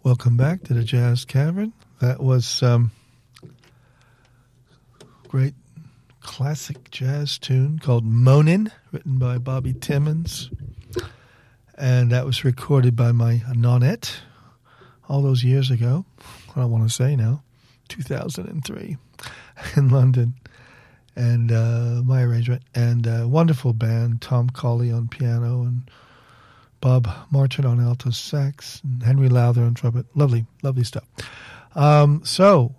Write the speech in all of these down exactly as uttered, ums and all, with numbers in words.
Welcome back to the Jazz Cavern. That was um, great classic jazz tune called Moanin', written by Bobby Timmons. And that was recorded by my nonette all those years ago. I don't want to say now, two thousand three in London. And uh, my arrangement. And a wonderful band, Tom Colley on piano and Bob Martin on alto sax, and Henry Lowther on trumpet. Lovely, lovely stuff. Um, so,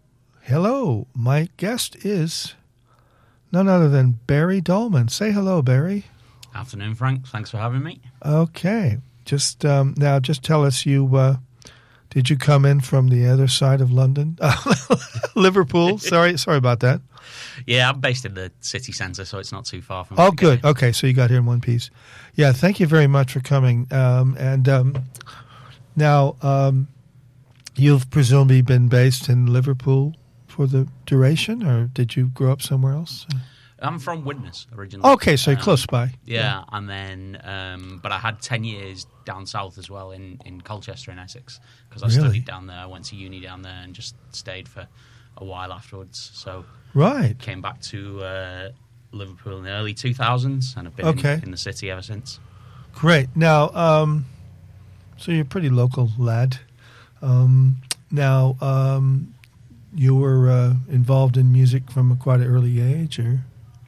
hello. My guest is none other than Barry Dolman. Say hello, Barry. Afternoon, Frank. Thanks for having me. Okay. Just um, now, just tell us, you uh, did you come in from the other side of London, Liverpool? Sorry, sorry about that. Yeah, I'm based in the city centre, so it's not too far from. Oh, good. Okay, so you got here in one piece. Yeah, thank you very much for coming. Um, and um, now, um, you've presumably been based in Liverpool for the duration, or did you grow up somewhere else? I'm from Widnes originally. Okay, so you're um, close by. Yeah, yeah. and then, um, but I had ten years down south as well in, in Colchester in Essex, because I Really? studied down there. I went to uni down there and just stayed for a while afterwards. So Right. came back to uh, Liverpool in the early two thousands, and I've been Okay. in, in the city ever since. Great. Now, um, so you're a pretty local lad. Um, now, um, you were uh, involved in music from a quite an early age, or?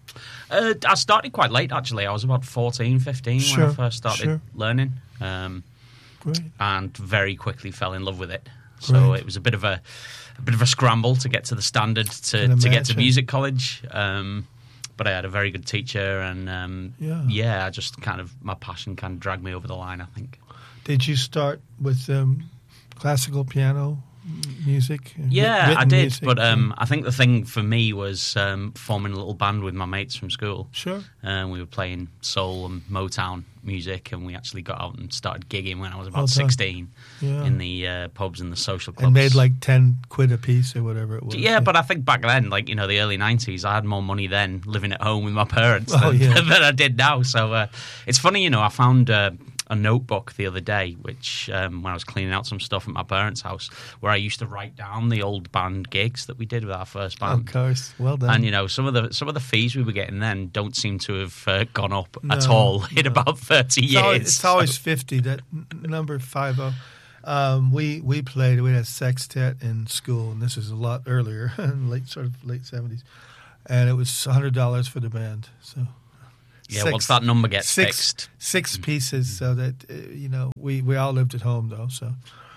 Uh, I started quite late, actually. I was about fourteen, fifteen Sure, when I first started sure. learning, um, Great. and very quickly fell in love with it. So Great. it was a bit of a, a bit of a scramble to get to the standard to, Can to get to imagine. music college. Um, but I had a very good teacher, and um, Yeah. yeah, I just kind of my passion kind of dragged me over the line, I think. Did you start with um, classical piano music? Yeah, Written I did, music? but um, I think the thing for me was um, forming a little band with my mates from school. Sure. Um, we were playing soul and Motown music, and we actually got out and started gigging when I was about Well done. sixteen Yeah. in the uh, pubs and the social clubs. And made like ten quid a piece or whatever it was. Yeah, but I think back then, like, you know, the early nineties, I had more money then living at home with my parents Oh, than, yeah. than I did now. So uh, it's funny, you know, I found uh, a notebook the other day, which um, when I was cleaning out some stuff at my parents' house, where I used to write down the old band gigs that we did with our first band. Of course. Well done. And, you know, some of the some of the fees we were getting then don't seem to have uh, gone up at No, all in no. about thirty It's years. always, it's always fifty, that n- number five oh. Um, we, we played, we had a sextet in school, and this is a lot earlier, late sort of late seventies. And it was one hundred dollars for the band. So yeah, six- once that number gets six, fixed. Six pieces, so that, uh, you know, we, we all lived at home, though. So,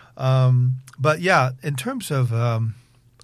um, But, yeah, in terms of um,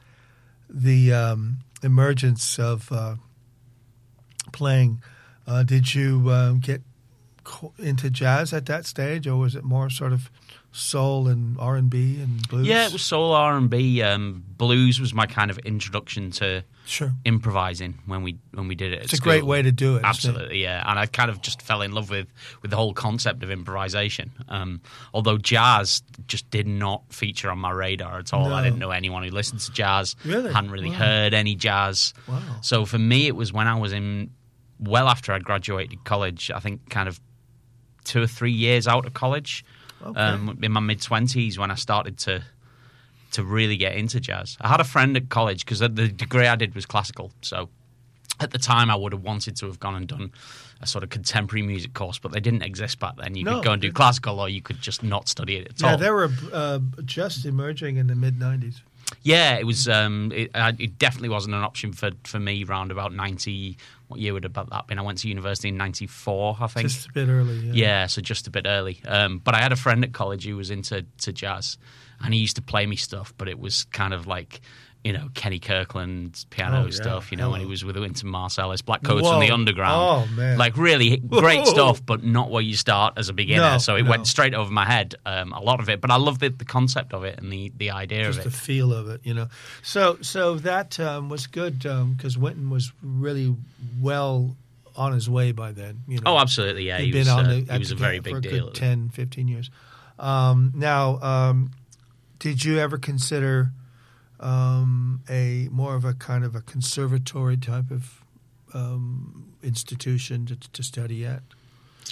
the um, emergence of uh, playing, uh, did you um, get co- into jazz at that stage, or was it more sort of soul and R and B and blues? Yeah, it was soul, R and B. Um, blues was my kind of introduction to Sure. improvising when we when we did it at It's a school. great way to do it, isn't it? Absolutely, yeah. And I kind of just fell in love with, with the whole concept of improvisation. Um, although jazz just did not feature on my radar at all. No. I didn't know anyone who listened to jazz. Really? Hadn't really Wow. heard any jazz. Wow. So for me, it was when I was in, well after I'd graduated college, I think kind of two or three years out of college, Okay. um, in my mid-twenties, when I started to to really get into jazz. I had a friend at college, because the degree I did was classical, so at the time I would have wanted to have gone and done a sort of contemporary music course, but they didn't exist back then. You No. could go and do classical, or you could just not study it at Yeah, all. they were uh, just emerging in the mid nineties. Yeah, it was. Um, it, I, it definitely wasn't an option for, for me. Round about ninety, what year would about that been? I went to university in ninety-four, I think. Just a bit early. Yeah. Yeah, so just a bit early. Um, but I had a friend at college who was into to jazz, and he used to play me stuff, but it was kind of like, you know, Kenny Kirkland piano Oh, yeah. stuff, you know, when he Hello. was with Wynton Marsalis, Black Coats Whoa. from the Underground. Oh, man. Like, really great Whoa. stuff, but not where you start as a beginner. No, so it no. went straight over my head, um, a lot of it. But I love the, the concept of it and the, the idea Just of the it. feel of it, you know. So, so that um, was good because Wynton was really well on his way by then. You know, Oh, absolutely, yeah. he'd He was, uh, the- he at was a the- very for big a deal. good ten, fifteen years. Um, now, um, did you ever consider um, a more of a kind of a conservatory type of um, institution to, to study at?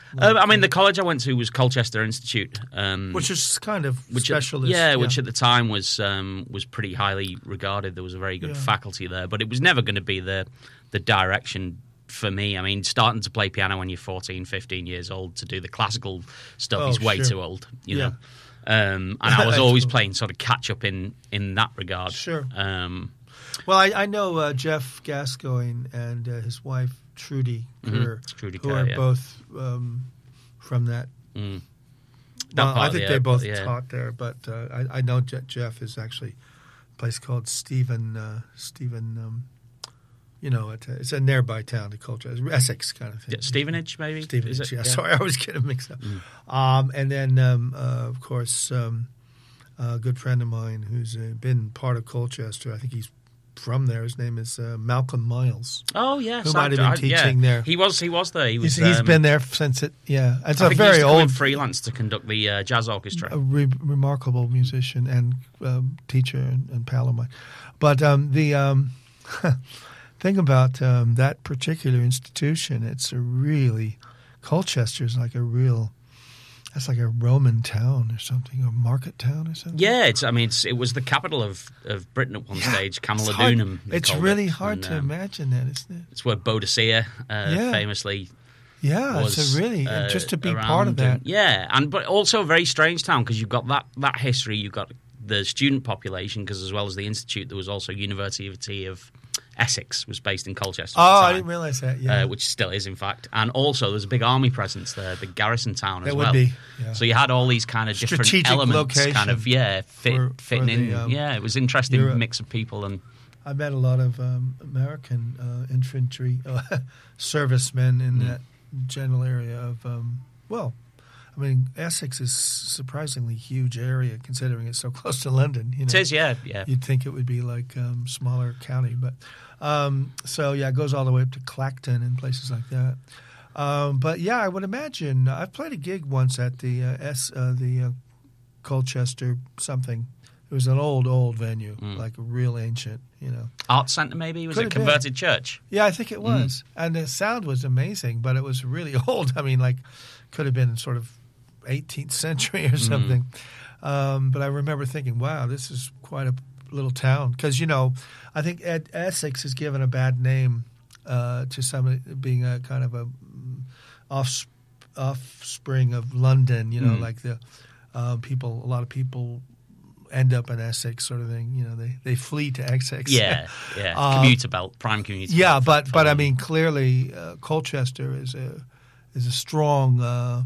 Uh, I mean, the college I went to was Colchester Institute, um, which is kind of which specialist. At, yeah, yeah, which at the time was um, was pretty highly regarded. There was a very good Yeah. faculty there, but it was never going to be the the direction for me. I mean, starting to play piano when you're fourteen, fifteen years old to do the classical stuff Oh, is way sure. too old, you Yeah. know. Um, and I was That's always cool. playing sort of catch up in in that regard. Sure. Um, Well, I, I know uh, Jeff Gascoigne and uh, his wife Trudy Kerr, Mhm. Trudy who Kerr, are yeah. both um, from that. mm. That Well, I part, think yeah, they both yeah. taught there, but uh, I, I know Je- Jeff is actually a place called Stephen. Uh, Stephen, um, you know, it, it's a nearby town to Colchester, Essex kind of thing. Yeah, Stevenage, maybe? Stevenage, Is it? yeah, Sorry, I always get them mixed up. Um, and then, um, uh, of course, um, a good friend of mine who's uh, been part of Colchester. I think he's from there. His name is uh, Malcolm Miles. Oh, yes. Who might have been I- teaching yeah. there. He was, he was there. He was, He's, he's um, been there since it. Yeah, it's I a think he very used to come in old, freelance to conduct the uh, jazz orchestra. a re- remarkable musician and um, teacher and, and pal of mine. But um, the um, thing about um, that particular institution, it's a really Colchester's like a real. That's like a Roman town or something, a market town or something. Yeah, it's. I mean, it's, it was the capital of, of Britain at one Yeah, stage, it's hard- Camalodunum. they It's called really it. hard And, to um, imagine that, isn't it? It's where Bodicea uh, Yeah. famously Yeah, was. it's a really uh, just to be around part of that. and- yeah, and but also a very strange town because you've got that, that history. You've got the student population because as well as the institute, there was also University of Essex was based in Colchester. Oh, at the I time. didn't realize that. Yeah, Uh, which still is, in fact. And also, there's a big army presence there, big garrison town as That well. would be, yeah. So you had all these kind of different Strategic elements, location kind of, yeah, fit, for- fitting for in. the, um, yeah, it was an interesting Europe. mix of people. And I met a lot of um, American uh, infantry uh, servicemen in Mm. that general area of. Um, well, I mean, Essex is surprisingly huge area considering it's so close to London. You know? it is, yeah, yeah. You'd think it would be like um, smaller county, but um, so yeah, it goes all the way up to Clacton and places like that. Um, but yeah, I would imagine I've played a gig once at the uh, S uh, the uh, Colchester something. It was an old old venue, Mm. like real ancient, you know. Art Centre, maybe? Was Could it have converted church? Yeah, I think it Mm. was, and the sound was amazing, but it was really old. I mean, like could have been sort of eighteenth century or something. Um, but I remember thinking, wow, this is quite a little town. Because, you know, I think Ed, Essex is given a bad name uh, to some being a kind of a mm, off, offspring of London, you know, Mm. like the uh, people, a lot of people end up in Essex sort of thing. You know, they, they flee to Essex. Yeah, yeah. Um, commuter belt, prime commuter Yeah, belt. but for but I London. mean, clearly, uh, Colchester is a is a strong uh,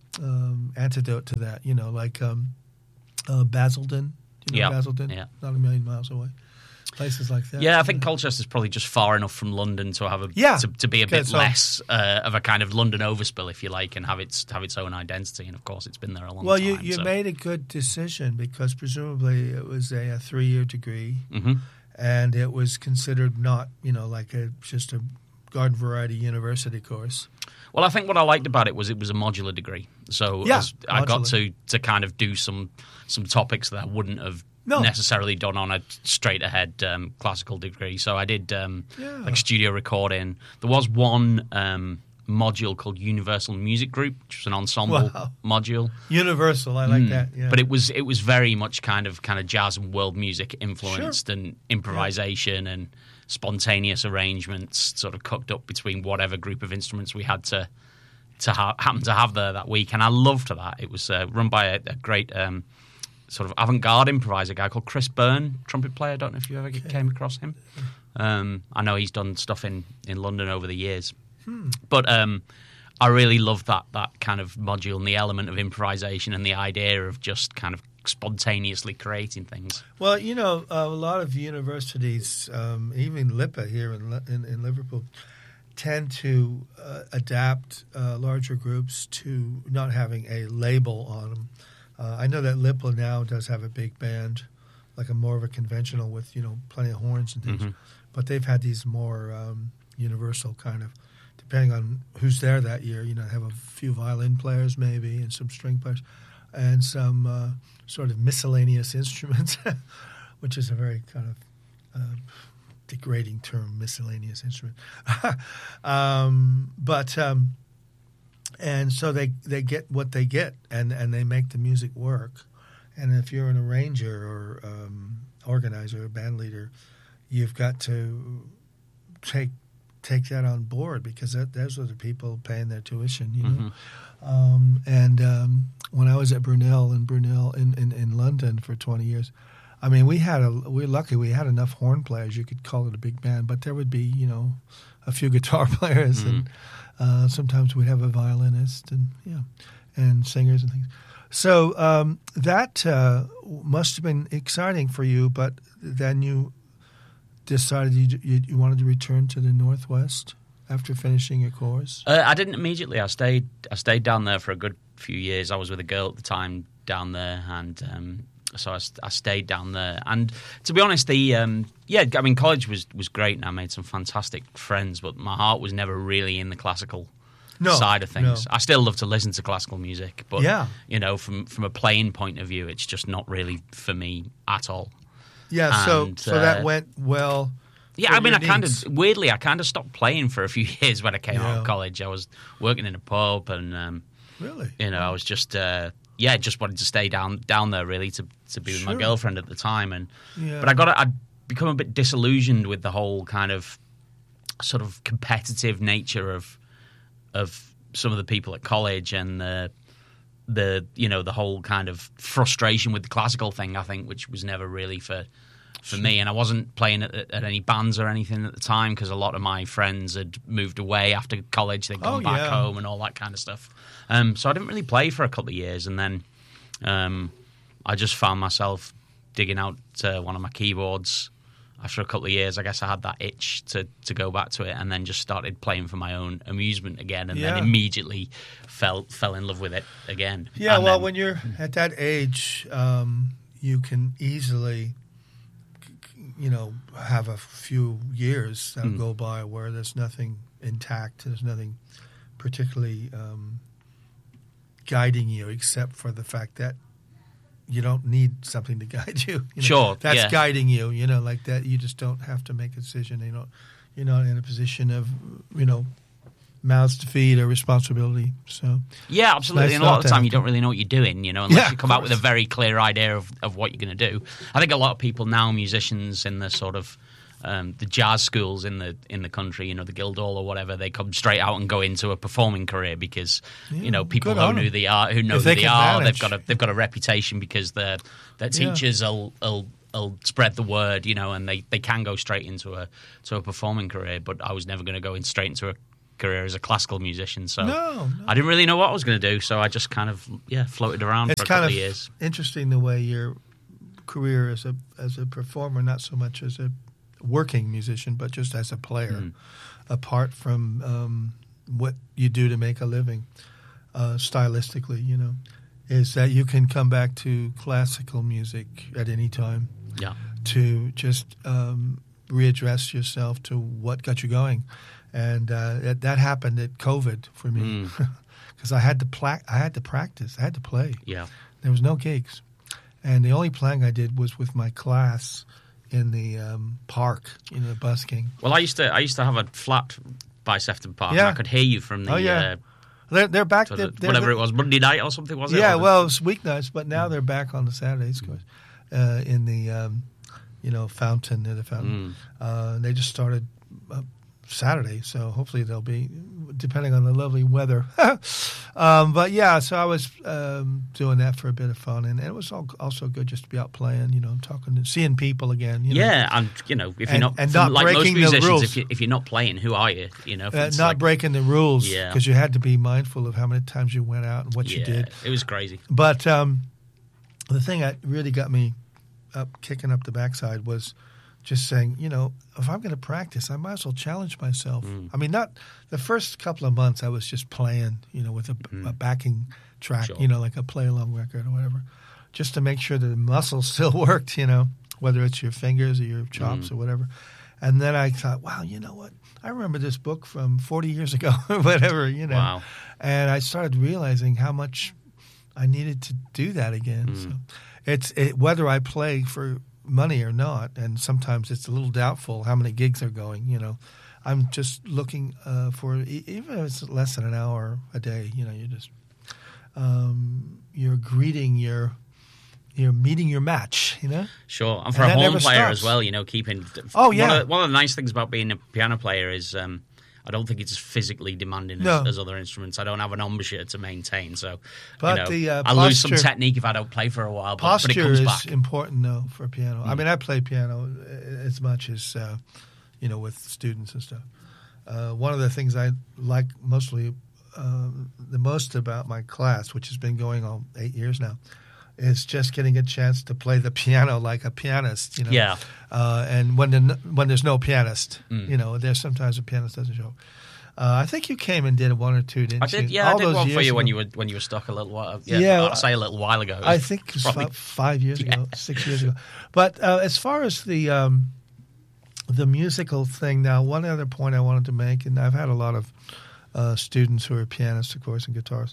um, antidote to that. You know, like um, uh, Basildon. You know, Yeah, Basildon, yeah. not a million miles away. Places like that. Yeah, I think Colchester's probably just far enough from London to have a Yeah. to, to be a bit Okay, so- less uh, of a kind of London overspill, if you like, and have its have its own identity. And of course, it's been there a long Well, time. you you so. made a good decision because presumably it was a, a three year degree, Mhm. and it was considered not you know like a just a garden variety university course. Well, I think what I liked about it was it was a modular degree, so Yeah, as I got modular. to to kind of do some some topics that I wouldn't have No. necessarily done on a straight ahead um, classical degree. So I did um, Yeah. like studio recording. There was one um, module called Universal Music Group, which was an ensemble Wow. module. Universal, I like Mm. that. Yeah. But it was it was very much kind of kind of jazz and world music influenced, and improvisation and spontaneous arrangements sort of cooked up between whatever group of instruments we had to to ha- happen to have there that week. And I loved that. It was uh, run by a, a great um, sort of avant-garde improviser guy called Chris Byrne, trumpet player. I don't know if you ever came across him. Um, I know he's done stuff in, in London over the years. But um, I really love that that kind of module and the element of improvisation and the idea of just kind of spontaneously creating things. Well, you know, a lot of universities, um, even LIPA here in, Li- in, in Liverpool, tend to uh, adapt uh, larger groups to not having a label on them. Uh, I know that LIPA now does have a big band, like a more of a conventional with, you know, plenty of horns and things. Mhm. But they've had these more um, universal kind of, depending on who's there that year, you know, have a few violin players maybe and some string players and some uh, sort of miscellaneous instruments, which is a very kind of uh, degrading term, miscellaneous instrument. um, but um, And so they, they get what they get, and, and they make the music work. And if you're an arranger or um, organizer or band leader, you've got to take take that on board, because that, those are the people paying their tuition, you know. Mm-hmm. Um, and um, when I was at Brunel in Brunel in, in, in London for twenty years, I mean, we had a we were lucky we had enough horn players. You could call it a big band, but there would be, you know, a few guitar players, mm-hmm. and uh, sometimes we'd have a violinist, and yeah, and singers and things. So um, that uh, must have been exciting for you, but then you decided you, you, you wanted to return to the Northwest after finishing your course? Uh, I didn't immediately. I stayed I stayed down there for a good few years. I was with a girl at the time down there, and um, so I, I stayed down there. And to be honest, the um, yeah, I mean, college was, was great, and I made some fantastic friends, but my heart was never really in the classical No, side of things. No. I still love to listen to classical music, but yeah. you know, from from a playing point of view, it's just not really for me at all. Yeah, and, so so uh, that went well. Yeah, I mean, I kind of weirdly, I kind of stopped playing for a few years when I came yeah. out of college. I was working in a pub, and um, really, you know, I was just uh, yeah, just wanted to stay down down there really to to be with sure. my girlfriend at the time, and yeah. but I got I'd become a bit disillusioned with the whole kind of sort of competitive nature of. of some of the people at college, and the the you know the whole kind of frustration with the classical thing, I think, which was never really for for sure. me. And I wasn't playing at, at any bands or anything at the time, because a lot of my friends had moved away after college. They'd gone oh, back yeah. home and all that kind of stuff. Um, so I didn't really play for a couple of years, and then um, I just found myself digging out uh, one of my keyboards. After a couple of years, I guess I had that itch to, to go back to it, and then just started playing for my own amusement again, and yeah. then immediately fell fell in love with it again. Yeah, and well, then, when you're at that age, um, you can easily, you know, have a few years that'll mm. go by where there's nothing intact, there's nothing particularly um, guiding you, except for the fact that you don't need something to guide you. you know? Sure, that's yeah. guiding you. You know, like that. You just don't have to make a decision. You know, you're not in a position of, you know, mouths to feed or responsibility. So yeah, absolutely. Nice and a lot of the time, happen. you don't really know what you're doing. You know, unless yeah, you come out with a very clear idea of, of what you're going to do. I think a lot of people now, musicians in the sort of um, the jazz schools in the in the country, you know, the Guildhall or whatever, they come straight out and go into a performing career because yeah, you know people know who they are, who know who they, they are. Manage. They've got a they've got a reputation because their their teachers yeah. will, will will spread the word, you know, and they, they can go straight into a to a performing career. But I was never going to go in straight into a career as a classical musician, so no, no. I didn't really know what I was going to do. So I just kind of yeah floated around it's for a couple kind of years. Interesting the way your career as a as a performer, not so much as a working musician, but just as a player, mm. apart from um, what you do to make a living, uh, stylistically, you know, is that you can come back to classical music at any time. Yeah. To just um, readdress yourself to what got you going, and uh, that, that happened at COVID for me because mm. I had to pla- I had to practice, I had to play. Yeah. There was no gigs, and the only playing I did was with my class in the um, park, you know, busking. Well, I used to I used to have a flat by Sefton Park, yeah. and I could hear you from the. Oh yeah, uh, they're they're back. They're, of, they're, whatever they're, it was, Monday night or something, was it? Yeah, or well, it was weeknights, but now they're back on the Saturdays, of course, uh, in the um, you know fountain near the fountain. Mm. Uh, they just started uh, Saturday, so hopefully they'll be, depending on the lovely weather. um, but yeah, so I was um, doing that for a bit of fun, and, and it was all, also good just to be out playing, you know, talking and seeing people again. You know? Yeah, and you know, if you're and, not, and not like breaking most musicians, the rules. If, you, if you're not playing, who are you? You know, uh, not like, breaking the rules, yeah, because you had to be mindful of how many times you went out and what yeah, you did. It was crazy. But um, the thing that really got me up, kicking up the backside was just saying, you know, if I'm going to practice, I might as well challenge myself. Mm. I mean, not the first couple of months I was just playing, you know, with a, mm. a backing track, sure. you know, like a play-along record or whatever, just to make sure that the muscles still worked, you know, whether it's your fingers or your chops mm. or whatever. And then I thought, wow, you know what? I remember this book from forty years ago or whatever, you know. Wow. And I started realizing how much I needed to do that again. Mm. So it's it, whether I play for money or not, and sometimes it's a little doubtful how many gigs are going, you know. I'm just looking uh, for e- even if it's less than an hour a day. You know, you're just um, you're greeting your. You're meeting your match, you know? Sure. And for and a home player stops. as well, you know, keeping... Oh, yeah. One of, the, one of the nice things about being a piano player is um, I don't think it's as physically demanding no. as, as other instruments. I don't have an embouchure to maintain, so but you know, the, uh, I posture, lose some technique if I don't play for a while, but, posture but it comes is back. important, though, for piano. Mm. I mean, I play piano as much as, uh, you know, with students and stuff. Uh, one of the things I like mostly, uh, the most about my class, which has been going on eight years now, is just getting a chance to play the piano like a pianist, you know. Yeah. Uh, and when the, when there's no pianist, Mm. you know, there's sometimes a pianist doesn't show. Uh, I think you came and did one or two, didn't I did, you? yeah, All I did those one for years you when ago. you were when you were stuck a little while. Yeah, Yeah, I'd say a little while ago. It was I think it was probably, about five years Yeah. ago, six years ago. But uh, as far as the um, the musical thing, now one other point I wanted to make, and I've had a lot of uh, students who are pianists, of course, and guitarists,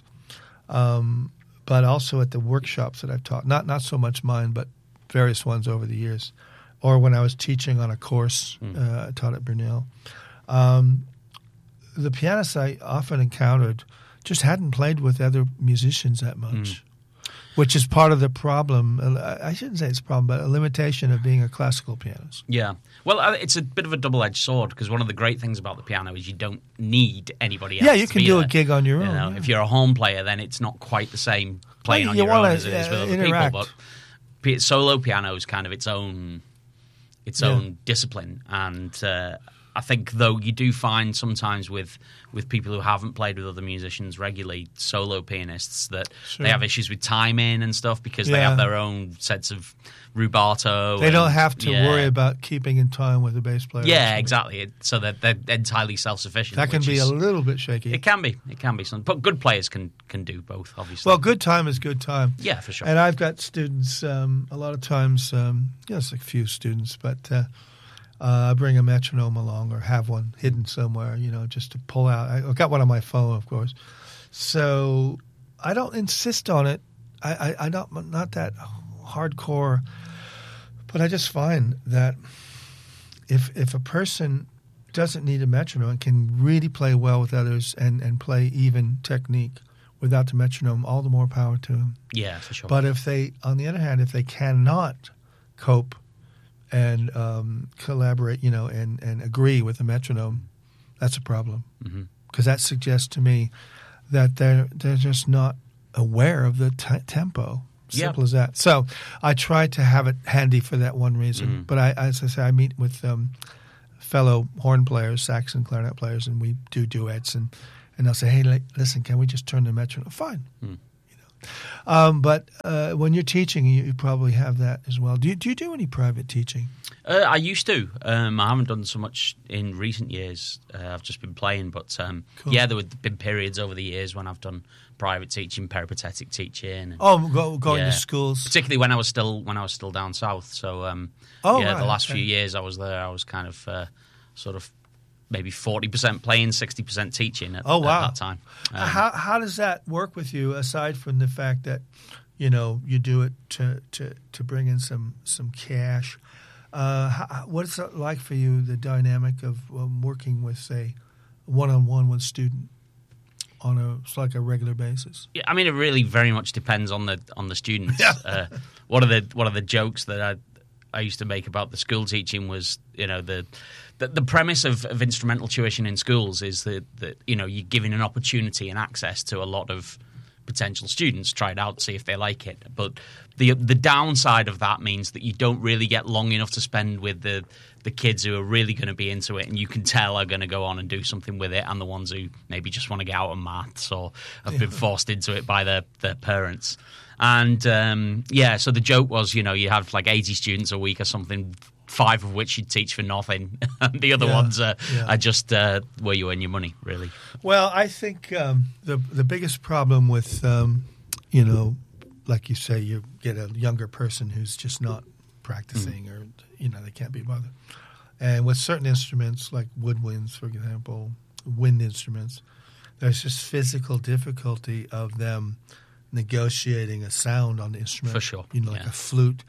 um, but also at the workshops that I've taught, not not so much mine, but various ones over the years, or when I was teaching on a course Mm. uh, I taught at Brunel. Um, the pianists I often encountered just hadn't played with other musicians that much. Mm. Which is part of the problem. I shouldn't say it's a problem, but a limitation of being a classical pianist. Yeah. Well, uh, it's a bit of a double-edged sword because one of the great things about the piano is you don't need anybody else. Yeah, you to can be do there. a gig on your You own. know, yeah. If you're a home player, then it's not quite the same playing Well, on you your own wanna, as it is with uh, other interact. people. But p- solo piano is kind of its own, its Yeah. own discipline, and uh, I think though you do find sometimes with with people who haven't played with other musicians regularly, solo pianists, that Sure. they have issues with timing and stuff because they Yeah. have their own sets of rubato. They and, don't have to yeah. worry about keeping in time with the bass player. or Yeah, something. exactly. It, so that they're entirely self-sufficient. That can which be is, a little bit shaky. It can be. It can be. Some, but good players can can do both, obviously. Well, good time is good time. Yeah, for sure. And I've got students, um, a lot of times, um, yes, a few students, but uh, uh, I bring a metronome along or have one hidden somewhere, you know, just to pull out. I- I've got one on my phone, of course. So I don't insist on it. I, I, I don't, I'm not that hardcore, but I just find that if if a person doesn't need a metronome and can really play well with others and, and play even technique without the metronome, all the more power to them. Yeah, for sure. But if they, on the other hand, if they cannot cope and um, collaborate, you know, and, and agree with the metronome, that's a problem. Mm-hmm. Because that suggests to me that they're they're just not aware of the t- tempo. Simple Yeah. as that. So I try to have it handy for that one reason. Mhm. But I, as I say, I meet with um, fellow horn players, sax and clarinet players, and we do duets, and, and they'll say, "Hey, li- listen, can we just turn the metronome?" Fine. Mm. Um, but uh, when you're teaching, you, you probably have that as well. Do you, do you do any private teaching? Uh, I used to. Um, I haven't done so much in recent years. Uh, I've just been playing. But um, Cool. yeah, there have been periods over the years when I've done private teaching, peripatetic teaching. And, Oh, go, going Yeah. to schools. particularly when I was still when I was still down south. So um, Oh, yeah, right, the last okay. few years I was there, I was kind of uh, sort of maybe forty percent playing, sixty percent teaching at, Oh, wow. at that time. Um, how how does that work with you? Aside from the fact that you know you do it to to, to bring in some some cash, uh, how, what is it like for you? The dynamic of um, working with, say, one on one with student on a it's like a regular basis. Yeah, I mean, it really very much depends on the on the students. Yeah. Uh, one of the one of the jokes that I I used to make about the school teaching was, you know, the the, the premise of, of instrumental tuition in schools is that that you know you're giving an opportunity and access to a lot of potential students, try it out, see if they like it. But the the downside of that means that you don't really get long enough to spend with the the kids who are really going to be into it and you can tell are going to go on and do something with it, and the ones who maybe just want to get out of maths or have been forced into it by their, their parents. And um, yeah, so the joke was, you know, you have like eighty students a week or something, five of which you teach for nothing, and the other Yeah, ones are, yeah. are just uh, where you earn your money, really. Well, I think um, the the biggest problem with um, you know, like you say, you get a younger person who's just not practicing, mm. or you know, they can't be bothered. And with certain instruments, like woodwinds, for example, wind instruments, there's just physical difficulty of them negotiating a sound on the instrument. For sure, You know, like yeah. a flute.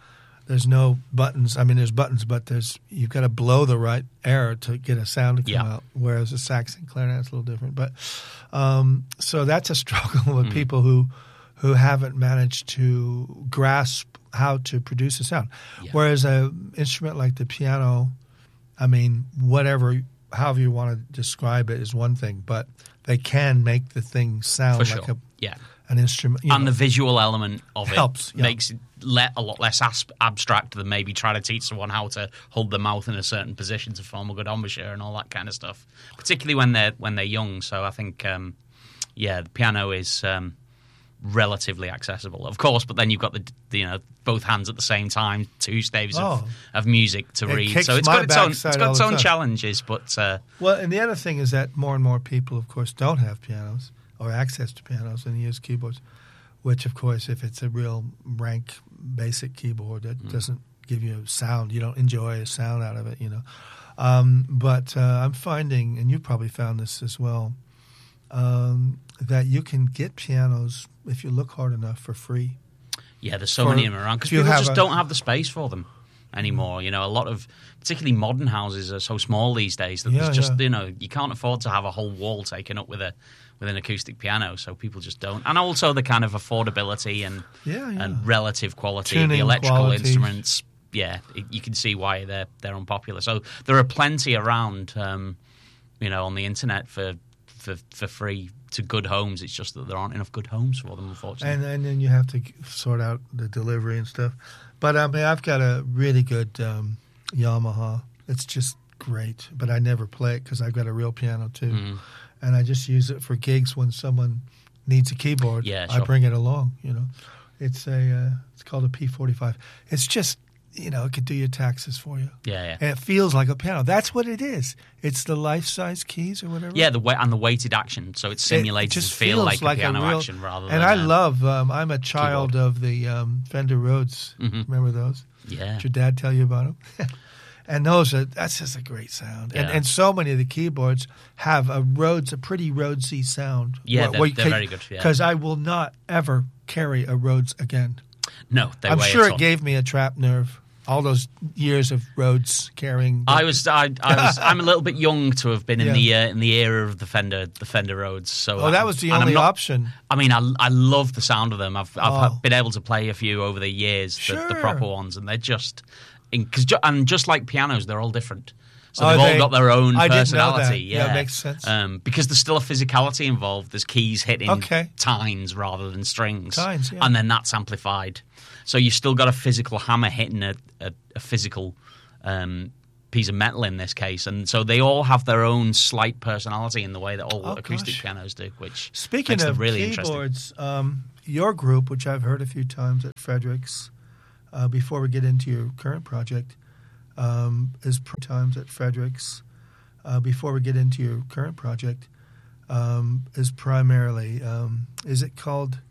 There's no buttons. I mean, there's buttons, but there's you've got to blow the right air to get a sound to come Yeah. out. Whereas a sax and clarinet's a little different. But um, so that's a struggle with Mm. people who who haven't managed to grasp how to produce a sound. Yeah. Whereas an instrument like the piano, I mean, whatever, however you want to describe it is one thing, but they can make the thing sound For like sure. a, Yeah. an instrument. you And know. the visual element of it Helps, yeah. makes it le- a lot less as- abstract than maybe trying to teach someone how to hold the mouth in a certain position to form a good embouchure and all that kind of stuff. Particularly when they're when they're young. So I think, um, yeah, the piano is um, relatively accessible, of course. But then you've got the, the you know both hands at the same time, two staves Oh. of, of music to It read. kicks So it's my got its own it's backside got all its the own time. challenges. But uh, Well, and the other thing is that more and more people, of course, don't have pianos or access to pianos and use keyboards, which, of course, if it's a real rank basic keyboard that Mm. doesn't give you sound, you don't enjoy a sound out of it, you know. Um, but uh, I'm finding, and you probably found this as well, um, that you can get pianos, if you look hard enough, for free. yeah, there's so For- many of them around because if you people have just a- don't have the space for them anymore. You know, a lot of particularly modern houses are so small these days that Yeah, there's just yeah. you know you can't afford to have a whole wall taken up with a with an acoustic piano, so people just don't. And also the kind of affordability and Yeah, yeah. and relative quality of the Tuning electrical quality. instruments. Yeah, it, you can see why they're they're unpopular. So there are plenty around, um, you know, on the internet for, for for free to good homes. It's just that there aren't enough good homes for them, unfortunately. And and then you have to sort out the delivery and stuff. But I mean, I've got a really good um, Yamaha. It's just great, but I never play it because I've got a real piano too, Mhm. and I just use it for gigs when someone needs a keyboard. Yeah, I sure. bring it along. You know, it's a uh, it's called a P forty-five. It's just, you know, it could do your taxes for you. Yeah, yeah. And it feels like a piano. That's what it is. It's the life-size keys or whatever. Yeah, the way and the weighted action, so it simulates It to just feel feels like, a piano real, action rather and than. I a- love. Um, I'm a child keyboard. of the um, Fender Rhodes. Mhm. Remember those? Yeah, Did your dad tell you about them? And those are that's just a great sound. And Yeah. and so many of the keyboards have a Rhodes, a pretty Rhodesy sound. Yeah, they're- they're very good, yeah. Because I will not ever carry a Rhodes again. no, they I'm weigh a sure ton. it gave me a trapped nerve. All those years of Rhodes carrying. the- I was, I, I was, I'm a little bit young to have been in Yeah. the uh, in the era of the Fender, the Fender Rhodes. So, Oh, that was the and I'm only not- option. I mean, I, I love the sound of them. I've I've Oh. had- been able to play a few over the years, the, the Sure. proper ones, and they're just, in, cause ju- and just like pianos, they're all different. So Oh, they've all they- got their own I didn't know that. personality. Yeah, Yeah, it makes sense. Um, because there's still a physicality involved. There's keys hitting Okay. tines rather than strings, Tines, yeah. and then that's amplified. So you've still got a physical hammer hitting a, a, a physical um, piece of metal in this case, and so they all have their own slight personality in the way that all Oh, acoustic gosh. pianos do, which Speaking makes them of really interesting. keyboards, um, your group, which I've heard a few times at Fredericks, uh, before we get into your current project, um, is pr- times at Fredericks. Uh, before we get into your current project, um, is primarily um, is it called